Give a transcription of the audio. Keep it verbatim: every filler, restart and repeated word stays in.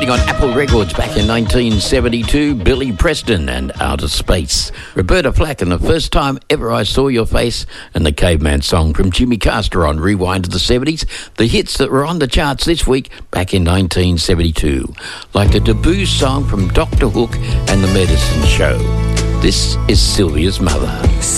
recording on Apple Records back in nineteen seventy-two, Billy Preston and Outer Space. Roberta Flack and The First Time Ever I Saw Your Face, and the Caveman song from Jimmy Castor on Rewind to the seventies, the hits that were on the charts this week back in nineteen seventy-two, like the debut song from Doctor Hook and The Medicine Show. This is Sylvia's Mother.